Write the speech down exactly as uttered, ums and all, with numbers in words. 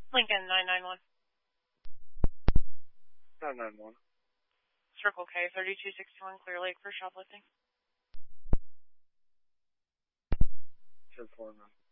Lincoln nine nine one. nine nine one. Circle K thirty-two sixty-one Clear Lake for shoplifting. ten four nine.